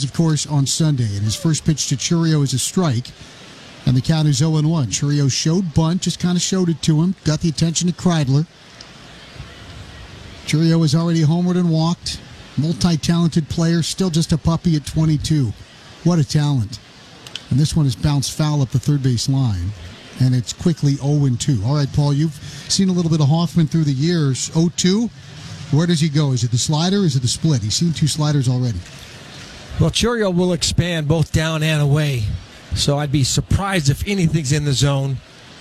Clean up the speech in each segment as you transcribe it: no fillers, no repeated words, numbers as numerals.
is, of course, on Sunday. And his first pitch to Chourio is a strike. And the count is 0-1. Chourio showed bunt, just kind of showed it to him. Got the attention of Kreidler. Chourio has already homered and walked. Multi-talented player, still just a puppy at 22. What a talent. And this one is bounced foul up the third base line. And it's quickly 0-2. All right, Paul, you've seen a little bit of Hoffman through the years. 0-2, where does he go? Is it the slider or is it the split? He's seen two sliders already. Well, Chourio will expand both down and away. So I'd be surprised if anything's in the zone.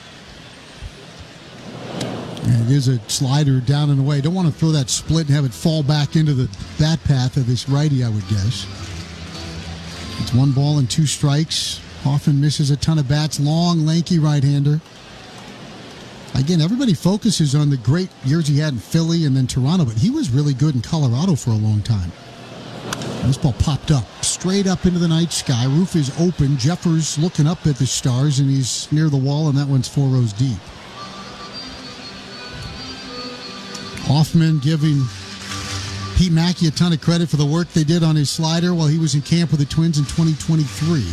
And it is a slider down and away. Don't want to throw that split and have it fall back into the bat path of this righty, I would guess. It's 1 ball and 2 strikes. Hoffman misses a ton of bats. Long, lanky right-hander. Again, everybody focuses on the great years he had in Philly and then Toronto, but he was really good in Colorado for a long time. And this ball popped up, straight up into the night sky. Roof is open. Jeffers looking up at the stars, and he's near the wall, and that one's 4 rows deep. Hoffman giving Pete Mackey a ton of credit for the work they did on his slider while he was in camp with the Twins in 2023.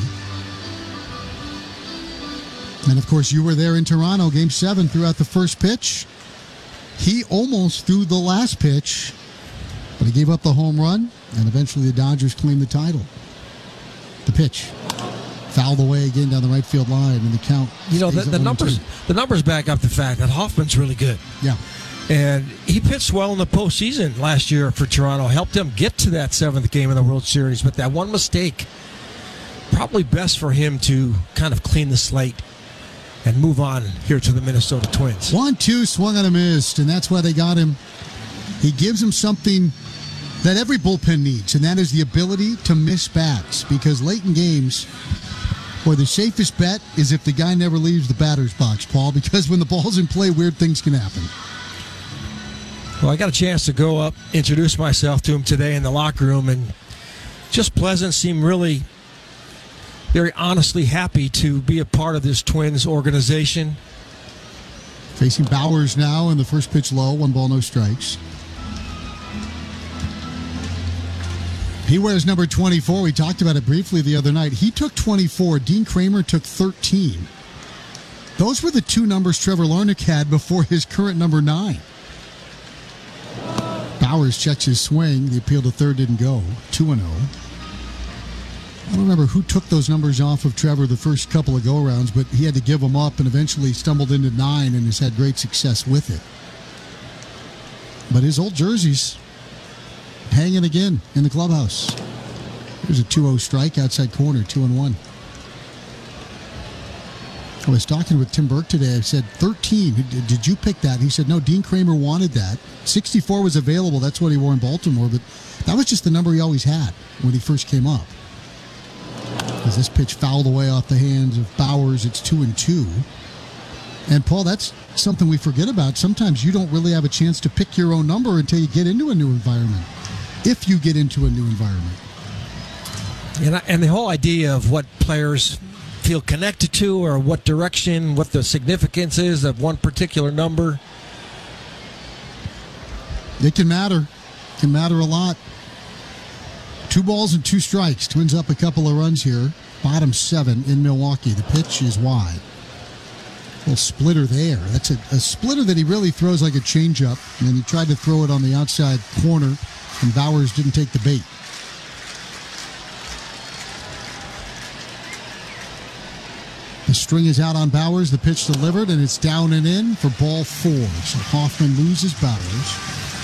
And, of course, you were there in Toronto, Game 7, throughout the first pitch. He almost threw the last pitch, but he gave up the home run, and eventually the Dodgers claimed the title. The pitch fouled away again down the right field line, and the count. You know, the numbers back up the fact that Hoffman's really good. Yeah. And he pitched well in the postseason last year for Toronto, helped them get to that 7th game of the World Series. But that one mistake, probably best for him to kind of clean the slate and move on here to the Minnesota Twins. 1-2, swung on a missed, and that's why they got him. He gives him something that every bullpen needs, and that is the ability to miss bats. Because late in games, boy, the safest bet is if the guy never leaves the batter's box, Paul, because when the ball's in play, weird things can happen. Well, I got a chance to go up, introduce myself to him today in the locker room, and just pleasant, seemed really very honestly happy to be a part of this Twins organization. Facing Bowers now in the first pitch low, 1 ball, no strikes. He wears number 24. We talked about it briefly the other night. He took 24. Dean Kramer took 13. Those were the 2 numbers Trevor Larnach had before his current number 9. Bowers checks his swing. The appeal to third didn't go. 2-0. I don't remember who took those numbers off of Trevor the first couple of go-arounds, but he had to give them up and eventually stumbled into 9 and has had great success with it. But his old jerseys hanging again in the clubhouse. There's a 2-0 strike outside corner, 2-1. I was talking with Tim Burke today. I said, 13. Did you pick that? He said, no, Dean Kramer wanted that. 64 was available. That's what he wore in Baltimore. But that was just the number he always had when he first came up. As this pitch fouled away off the hands of Bowers, it's 2-2. And, Paul, that's something we forget about. Sometimes you don't really have a chance to pick your own number until you get into a new environment. If you get into a new environment. And the whole idea of what players feel connected to or what direction, what the significance is of one particular number. It can matter. It can matter a lot. 2 balls and 2 strikes. Twins up a couple of runs here. Bottom 7 in Milwaukee. The pitch is wide. Little splitter there. That's a splitter that he really throws like a changeup. And then he tried to throw it on the outside corner, and Bowers didn't take the bait. The string is out on Bowers. The pitch delivered, and it's down and in for ball 4. So Hoffman loses Bowers.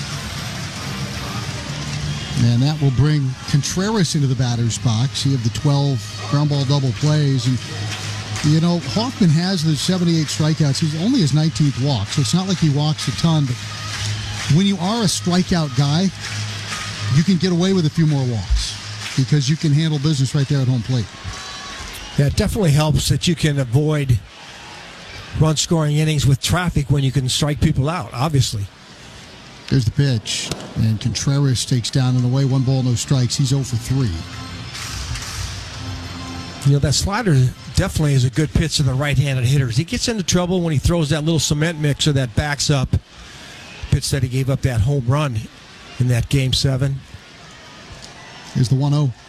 And that will bring Contreras into the batter's box. He had the 12 ground ball double plays. And, you know, Hoffman has the 78 strikeouts. He's only his 19th walk, so it's not like he walks a ton. But when you are a strikeout guy, you can get away with a few more walks because you can handle business right there at home plate. Yeah, it definitely helps that you can avoid run-scoring innings with traffic when you can strike people out, obviously. There's the pitch, and Contreras takes down and away. 1 ball, no strikes. He's 0 for 3. You know, that slider definitely is a good pitch to the right-handed hitters. He gets into trouble when he throws that little cement mixer that backs up. Pitch that he gave up that home run in that Game 7. Here's the 1-0.